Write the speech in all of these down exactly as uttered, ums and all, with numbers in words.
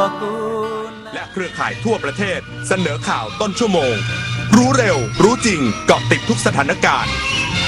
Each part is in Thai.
และเครือข่ายทั่วประเทศเสนอข่าวต้นชั่วโมงรู้เร็วรู้จริงเกาะติดทุกสถานการณ์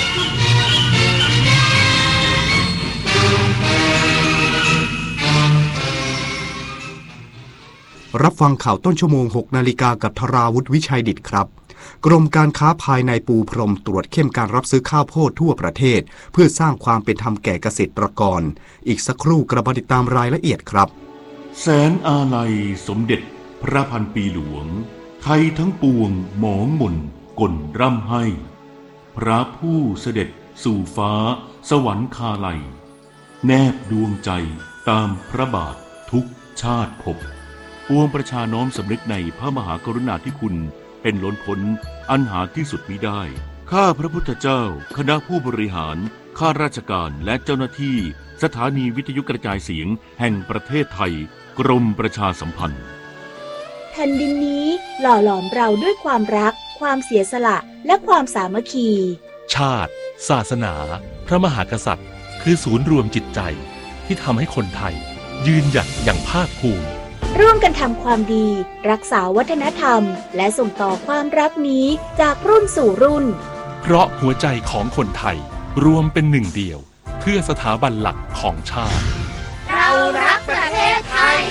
รับฟังข่าวต้นชั่วโมงหกนาฬิกากับธราวุฒิวิชัยดิษฐ์ครับกรมการค้าภายในปูพรมตรวจเข้มการรับซื้อข้าวโพดทั่วประเทศเพื่อสร้างความเป็นธรรมแก่เกษตรกรอีกสักครู่กระบติดตามรายละเอียดครับแสนอาลัยสมเด็จพระพันปีหลวงไทยทั้งปวงหมองหม่นก่นร่ำให้พระผู้เสด็จสู่ฟ้าสวรรคาลัยแนบดวงใจตามพระบาททุกชาติภพปวงประชาน้อมสำนึกในพระมหากรุณาธิคุณเป็นล้นพ้นอันหาที่สุดมิได้ข้าพระพุทธเจ้าคณะผู้บริหารข้าราชการและเจ้าหน้าที่สถานีวิทยุกระจายเสียงแห่งประเทศไทยกรมประชาสัมพันธ์แผ่นดินนี้หล่อหลอมเราด้วยความรักความเสียสละและความสามัคคีชาติศาสนาพระมหากษัตริย์คือศูนย์รวมจิตใจที่ทำให้คนไทยยืนหยัดอย่างภาคภูมิร่วมกันทำความดีรักษาวัฒนธรรมและส่งต่อความรักนี้จากรุ่นสู่รุ่นเพราะหัวใจของคนไทยรวมเป็นหนึ่งเดียวเพื่อสถาบันหลักของชาติเรารักประเทศไทย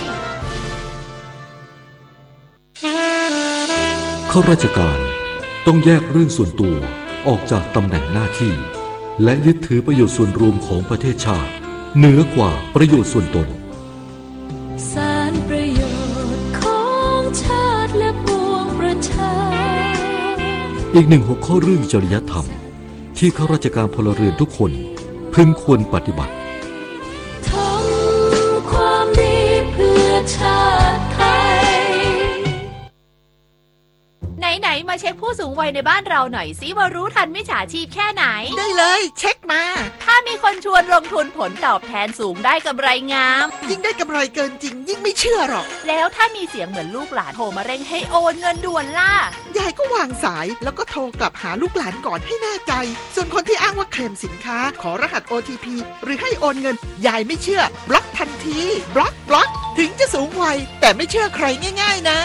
ข้าราชการต้องแยกเรื่องส่วนตัวออกจากตำแหน่งหน้าที่และยึดถือประโยชน์ส่วนรวมของประเทศชาติเหนือกว่าประโยชน์ส่วนตนสารประโยชน์ของชาติและปวงประชาอีกหนึ่งหัวข้อเรื่องจริยธรรมที่ข้าราชการพลเรือนทุกคนพึงควรปฏิบัติทำความดีเพื่อชาติไทยไหนๆมาเช็คผู้สูงวัยในบ้านเราหน่อยสิว่ารู้ทันมิจฉาชีพแค่ไหนได้เลยเช็คมาถ้ามีคนชวนลงทุนผลตอบแทนสูงได้กำไรงามยิ่งได้กำไรเกินจริงยิ่งไม่เชื่อหรอกแล้วถ้ามีเสียงเหมือนลูกหลานโทรมาเร่งให้โอนเงินด่วนล่ะยายก็วางสายแล้วก็โทรกลับหาลูกหลานก่อนให้แน่ใจส่วนคนที่อ้างว่าเคลมสินค้าขอรหัส โอ ที พี หรือให้โอนเงินยายไม่เชื่อบล็อกทันทีบล็อกบล็อกถึงจะสูงวัยแต่ไม่เชื่อใครง่ายๆนะ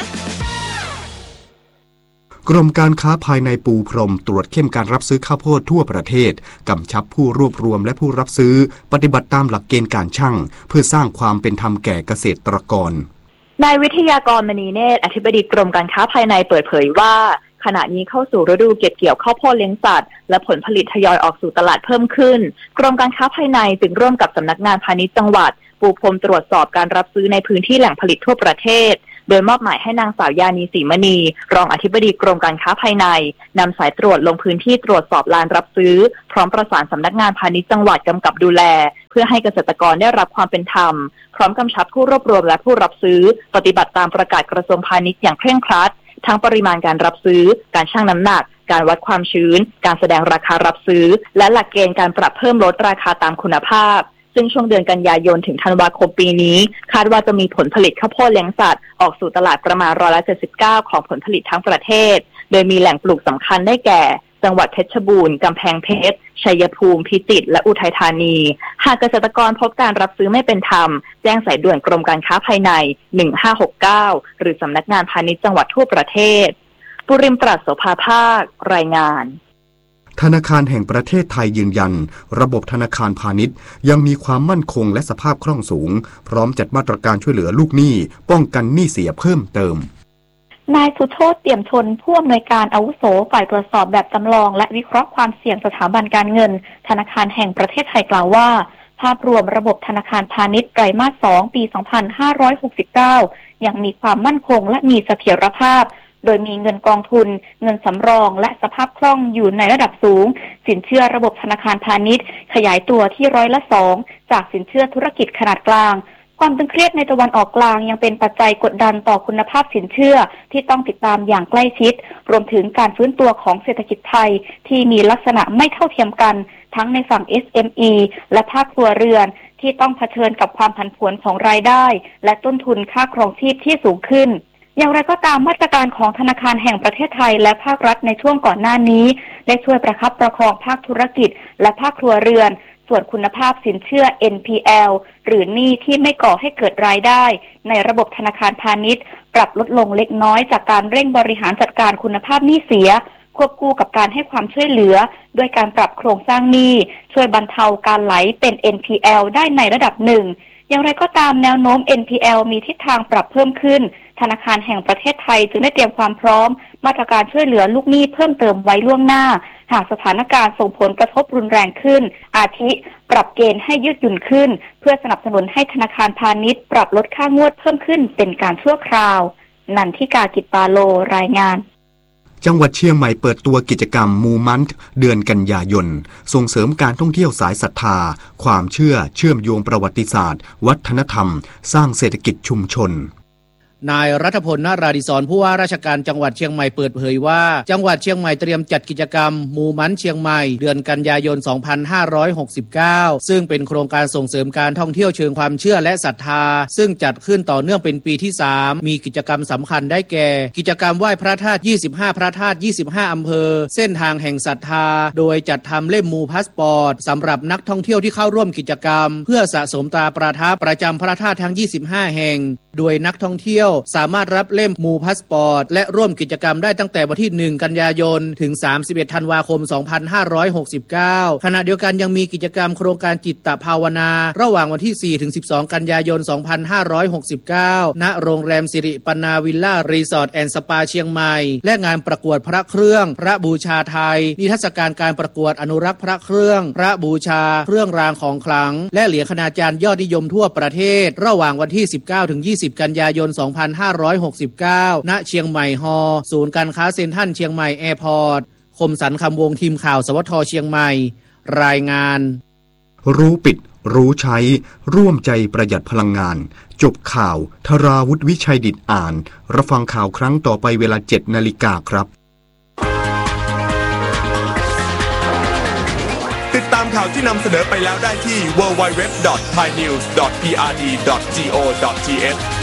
กรมการค้าภายในปูพรมตรวจเข้มการรับซื้อข้าวโพดทั่วประเทศกำชับผู้รวบรวมและผู้รับซื้อปฏิบัติตามหลักเกณฑ์การชั่งเพื่อสร้างความเป็นธรรมแก่เกษตรกรนายวิทยากรมณีเนตรอธิบดีกรมการค้าภายในเปิดเผยว่าขณะนี้เข้าสู่ฤดูเก็บเกี่ยวข้าวโพดเลี้ยงสัตว์และผลผลิตทยอยออกสู่ตลาดเพิ่มขึ้นกรมการค้าภายในจึงร่วมกับสำนักงานพาณิชย์จังหวัดปูพรมตรวจสอบการรับซื้อในพื้นที่แหล่งผลิตทั่วประเทศโดยมอบหมายให้นางสาวยานีศรีมณีรองอธิบดีกรมการค้าภายในนำสายตรวจลงพื้นที่ตรวจสอบลานรับซื้อพร้อมประสานสำนักงานพาณิชย์จังหวัดกำกับดูแลเพื่อให้เกษตรกรได้รับความเป็นธรรมพร้อมกำชับผู้รวบรวมและผู้รับซื้อปฏิบัติตามประกาศกระทรวงพาณิชย์อย่างเคร่งครัดทั้งปริมาณการรับซื้อการชั่งน้ำหนักการวัดความชื้นการแสดงราคารับซื้อและหลักเกณฑ์การปรับเพิ่มลดราคาตามคุณภาพซึ่งช่วงเดือนกันยายนถึงธันวาคมปีนี้คาดว่าจะมีผลผลิตข้าวโพดเลี้ยงสัตว์ออกสู่ตลาดประมาณร้อยละเจ็ดสิบเก้าของผลผลิตทั้งประเทศโดยมีแหล่งปลูกสำคัญได้แก่จังหวัดเพชรบูรณ์กำแพงเพชรชัยภูมิพิจิตรและอุทัยธานีหากเกษตรกรพบการรับซื้อไม่เป็นธรรมแจ้งสายด่วนกรมการค้าภายในหนึ่งห้าหกเก้าหรือสำนักงานพาณิชย์จังหวัดทั่วประเทศปุริมปราศโสภาภาครายงานธนาคารแห่งประเทศไทยยืนยันระบบธนาคารพาณิชย์ยังมีความมั่นคงและสภาพคล่องสูงพร้อมจัดมาตรการช่วยเหลือลูกหนี้ป้องกันหนี้เสียเพิ่มเติมนายสุโชติเตี่ยมชนผู้อำนวยการอาวุโสฝ่ายตรวจสอบแบบจำลองและวิเคราะห์ความเสี่ยงสถาบันการเงินธนาคารแห่งประเทศไทยกล่าวว่าภาพรวมระบบธนาคารพาณิชย์ไตรมาสสองปีสองพันห้าร้อยหกสิบเก้ายังมีความมั่นคงและมีเสถียรภาพโดยมีเงินกองทุนเงินสำรองและสภาพคล่องอยู่ในระดับสูงสินเชื่อระบบธนาคารพาณิชย์ขยายตัวที่ร้อยละสองจากสินเชื่อธุรกิจขนาดกลางความตึงเครียดในตะวันออกกลางยังเป็นปัจจัยกดดันต่อคุณภาพสินเชื่อที่ต้องติดตามอย่างใกล้ชิดรวมถึงการฟื้นตัวของเศรษฐกิจไทยที่มีลักษณะไม่เท่าเทียมกันทั้งในฝั่ง เอส เอ็ม อี และภาคครัวเรือนที่ต้องเผชิญกับความผันผวนของรายได้และต้นทุนค่าครองชีพที่สูงขึ้นอย่างไรก็ตามมาตรการของธนาคารแห่งประเทศไทยและภาครัฐในช่วงก่อนหน้านี้ได้ช่วยประคับประคองภาคธุรกิจและภาคครัวเรือนส่วนคุณภาพสินเชื่อ เอ็น พี แอล หรือหนี้ที่ไม่ก่อให้เกิดรายได้ในระบบธนาคารพาณิชย์ปรับลดลงเล็กน้อยจากการเร่งบริหารจัดการคุณภาพหนี้เสียควบคู่กับการให้ความช่วยเหลือด้วยการปรับโครงสร้างหนี้ช่วยบรรเทาการไหลเป็น เอ็น พี แอล ได้ในระดับหนึ่งอย่างไรก็ตามแนวโน้ม เอ็น พี แอล มีทิศทางปรับเพิ่มขึ้นธนาคารแห่งประเทศไทยจึงได้เตรียมความพร้อมมาตรการช่วยเหลือลูกหนี้เพิ่มเติมไว้ล่วงหน้าหากสถานการณ์ส่งผลกระทบรุนแรงขึ้นอาทิปรับเกณฑ์ให้ยืดหยุ่นขึ้นเพื่อสนับสนุนให้ธนาคารพาณิชย์ปรับลดค่างวดเพิ่มขึ้นเป็นการชั่วคราวนันทิกากิจปาโลรายงานจังหวัดเชียงใหม่เปิดตัวกิจกรรมมูมันต์เดือนกันยายนส่งเสริมการท่องเที่ยวสายศรัทธาความเชื่อเชื่อมโยงประวัติศาสตร์วัฒนธรรมสร้างเศรษฐกิจชุมชนนายรัฐพล นาราดิศรผู้ว่าราชการจังหวัดเชียงใหม่เปิดเผยว่าจังหวัดเชียงใหม่เตรียมจัดกิจกรรมมูมันต์เชียงใหม่เดือนกันยายน สองพันห้าร้อยหกสิบเก้า ซึ่งเป็นโครงการส่งเสริมการท่องเที่ยวเชิงความเชื่อและศรัทธาซึ่งจัดขึ้นต่อเนื่องเป็นปีที่สามมีกิจกรรมสำคัญได้แก่กิจกรรมไหว้พระธาตุยี่สิบห้าพระธาตุยี่สิบห้าอำเภอเส้นทางแห่งศรัทธาโดยจัดทำเล่มมูพาสปอร์ตสำหรับนักท่องเที่ยวที่เข้าร่วมกิจกรรมเพื่อสะสมตราประทับประจำพระธาตุทั้งยี่สิบห้าแห่งโดยนักท่องเที่ยวสามารถรับเล่มมูพาสปอร์ตและร่วมกิจกรรมได้ตั้งแต่วันที่หนึ่งกันยายนถึงสามสิบเอ็ดธันวาคมสองพันห้าร้อยหกสิบเก้าขณะเดียวกันยังมีกิจกรรมโครงการจิตตภาวนาระหว่างวันที่สี่ถึงสิบสองกันยายนสองพันห้าร้อยหกสิบเก้าณโรงแรมสิริปนาวิลล่ารีสอร์ทแอนด์สปาเชียงใหม่และงานประกวดพระเครื่องพระบูชาไทยนิทรรศการการประกวดอนุรักษ์พระเครื่องพระบูชาเครื่องรางของขลังและเหรียญคณาจารย์ยอดนิยมทั่วประเทศระหว่างวันที่สิบเก้าถึงยี่สิบกันยายนสองพันห้าร้อยหกสิบเก้าณเชียงใหม่ฮอศูนย์การค้าเซ็นทรัลเชียงใหม่แอร์พอร์ตคมสันคำวงทีมข่าวสวทเชียงใหม่รายงานรู้ปิดรู้ใช้ร่วมใจประหยัดพลังงานจบข่าวธราวุฒิวิชัยดิษฐ์อ่านรับฟังข่าวครั้งต่อไปเวลา เจ็ดนาฬิกาครับติดตามข่าวที่นำเสนอไปแล้วได้ที่ ดับเบิลยู ดับเบิลยู ดับเบิลยู ดอท ไทยนิวส์ ดอท พี อาร์ ดี ดอท จี โอ ดอท ที เอช